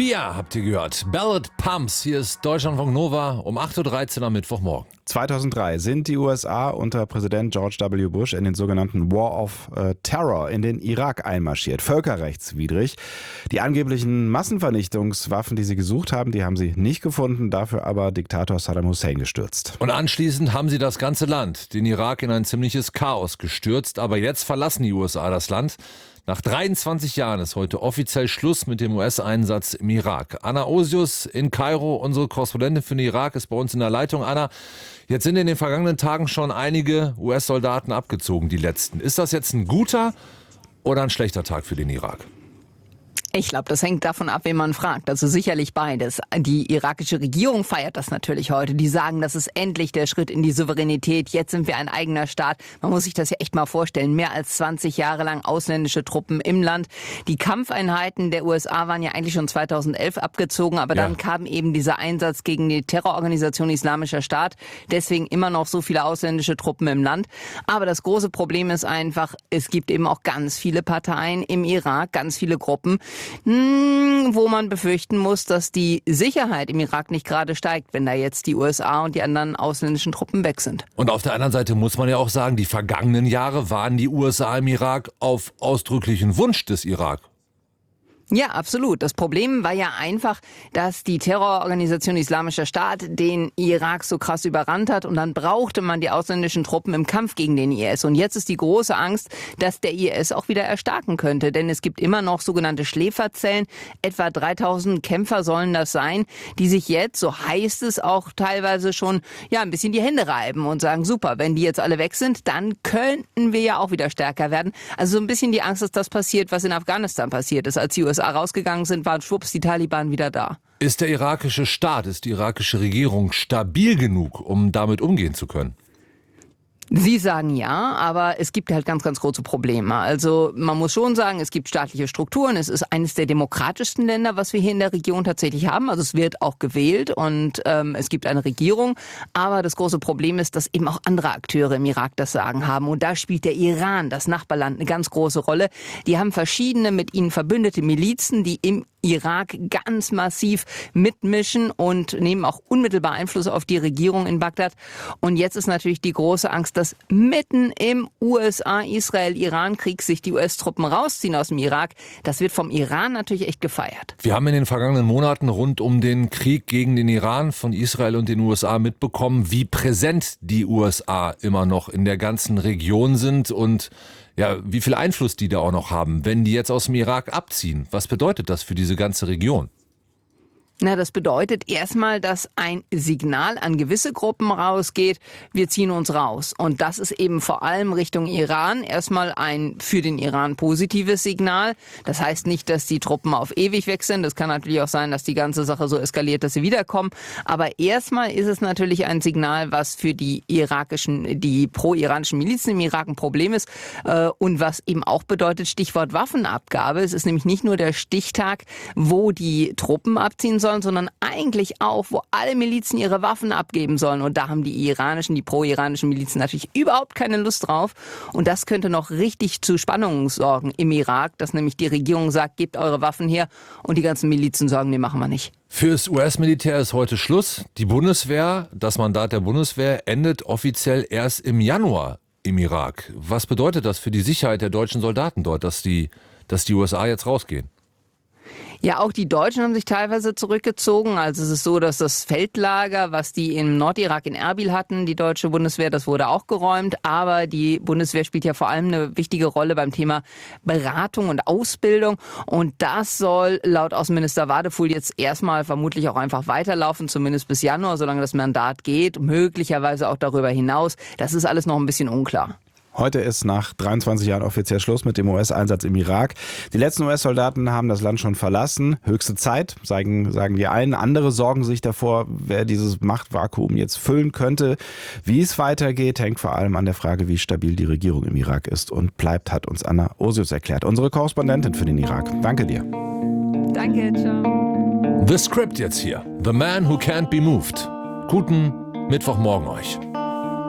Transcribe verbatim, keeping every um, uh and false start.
Bia habt ihr gehört. Ballad Pumps. Hier ist Deutschlandfunk Nova um acht Uhr dreizehn am Mittwochmorgen. zweitausenddrei sind die U S A unter Präsident George W. Bush in den sogenannten War of äh, Terror in den Irak einmarschiert. Völkerrechtswidrig. Die angeblichen Massenvernichtungswaffen, die sie gesucht haben, die haben sie nicht gefunden. Dafür aber Diktator Saddam Hussein gestürzt. Und anschließend haben sie das ganze Land, den Irak, in ein ziemliches Chaos gestürzt. Aber jetzt verlassen die U S A das Land. Nach dreiundzwanzig Jahren ist heute offiziell Schluss mit dem U S-Einsatz im Irak. Anna Osius in Kairo, unsere Korrespondentin für den Irak, ist bei uns in der Leitung. Anna, jetzt sind in den vergangenen Tagen schon einige U S-Soldaten abgezogen, die letzten. Ist das jetzt ein guter oder ein schlechter Tag für den Irak? Ich glaube, das hängt davon ab, wen man fragt. Also sicherlich beides. Die irakische Regierung feiert das natürlich heute. Die sagen, das ist endlich der Schritt in die Souveränität. Jetzt sind wir ein eigener Staat. Man muss sich das ja echt mal vorstellen. Mehr als zwanzig Jahre lang ausländische Truppen im Land. Die Kampfeinheiten der U S A waren ja eigentlich schon zweitausendelf abgezogen. Aber dann ja. kam eben dieser Einsatz gegen die Terrororganisation Islamischer Staat. Deswegen immer noch so viele ausländische Truppen im Land. Aber das große Problem ist einfach, es gibt eben auch ganz viele Parteien im Irak, ganz viele Gruppen, wo man befürchten muss, dass die Sicherheit im Irak nicht gerade steigt, wenn da jetzt die U S A und die anderen ausländischen Truppen weg sind. Und auf der anderen Seite muss man ja auch sagen, die vergangenen Jahre waren die U S A im Irak auf ausdrücklichen Wunsch des Irak. Ja, absolut. Das Problem war ja einfach, dass die Terrororganisation Islamischer Staat den Irak so krass überrannt hat und dann brauchte man die ausländischen Truppen im Kampf gegen den I S. Und jetzt ist die große Angst, dass der I S auch wieder erstarken könnte, denn es gibt immer noch sogenannte Schläferzellen. Etwa dreitausend Kämpfer sollen das sein, die sich jetzt, so heißt es auch teilweise schon, ja, ein bisschen die Hände reiben und sagen, super, wenn die jetzt alle weg sind, dann könnten wir ja auch wieder stärker werden. Also so ein bisschen die Angst, dass das passiert, was in Afghanistan passiert ist, als die U S A rausgegangen sind, waren schwupps die Taliban wieder da. Ist der irakische Staat, ist die irakische Regierung stabil genug, um damit umgehen zu können? Sie sagen ja, aber es gibt halt ganz, ganz große Probleme. Also man muss schon sagen, es gibt staatliche Strukturen. Es ist eines der demokratischsten Länder, was wir hier in der Region tatsächlich haben. Also es wird auch gewählt und ähm, es gibt eine Regierung. Aber das große Problem ist, dass eben auch andere Akteure im Irak das Sagen haben. Und da spielt der Iran, das Nachbarland, eine ganz große Rolle. Die haben verschiedene mit ihnen verbündete Milizen, die im Irak ganz massiv mitmischen und nehmen auch unmittelbar Einfluss auf die Regierung in Bagdad. Und jetzt ist natürlich die große Angst, dass mitten im U S A-Israel-Iran-Krieg sich die U S-Truppen rausziehen aus dem Irak. Das wird vom Iran natürlich echt gefeiert. Wir haben in den vergangenen Monaten rund um den Krieg gegen den Iran von Israel und den U S A mitbekommen, wie präsent die U S A immer noch in der ganzen Region sind und ja, wie viel Einfluss die da auch noch haben, wenn die jetzt aus dem Irak abziehen. Was bedeutet das für diese ganze Region? Na, das bedeutet erstmal, dass ein Signal an gewisse Gruppen rausgeht, wir ziehen uns raus. Und das ist eben vor allem Richtung Iran erstmal ein für den Iran positives Signal. Das heißt nicht, dass die Truppen auf ewig weg sind. Das kann natürlich auch sein, dass die ganze Sache so eskaliert, dass sie wiederkommen. Aber erstmal ist es natürlich ein Signal, was für die irakischen, die pro-iranischen Milizen im Irak ein Problem ist. Und was eben auch bedeutet, Stichwort Waffenabgabe. Es ist nämlich nicht nur der Stichtag, wo die Truppen abziehen sollen, sondern eigentlich auch, wo alle Milizen ihre Waffen abgeben sollen. Und da haben die iranischen, die pro-iranischen Milizen natürlich überhaupt keine Lust drauf. Und das könnte noch richtig zu Spannungen sorgen im Irak, dass nämlich die Regierung sagt, gebt eure Waffen her und die ganzen Milizen sagen, nee, machen wir nicht. Fürs U S-Militär ist heute Schluss. Die Bundeswehr, das Mandat der Bundeswehr endet offiziell erst im Januar im Irak. Was bedeutet das für die Sicherheit der deutschen Soldaten dort, dass die, dass die U S A jetzt rausgehen? Ja, auch die Deutschen haben sich teilweise zurückgezogen. Also es ist so, dass das Feldlager, was die im Nordirak in Erbil hatten, die deutsche Bundeswehr, das wurde auch geräumt. Aber die Bundeswehr spielt ja vor allem eine wichtige Rolle beim Thema Beratung und Ausbildung. Und das soll laut Außenminister Wadefuhl jetzt erstmal vermutlich auch einfach weiterlaufen, zumindest bis Januar, solange das Mandat geht. Möglicherweise auch darüber hinaus. Das ist alles noch ein bisschen unklar. Heute ist nach dreiundzwanzig Jahren offiziell Schluss mit dem U S-Einsatz im Irak. Die letzten U S-Soldaten haben das Land schon verlassen. Höchste Zeit, sagen, sagen die einen. Andere sorgen sich davor, wer dieses Machtvakuum jetzt füllen könnte. Wie es weitergeht, hängt vor allem an der Frage, wie stabil die Regierung im Irak ist und bleibt, hat uns Anna Osius erklärt. Unsere Korrespondentin für den Irak. Danke dir. Danke, ciao. The Script jetzt hier. The Man Who Can't Be Moved. Guten Mittwochmorgen euch.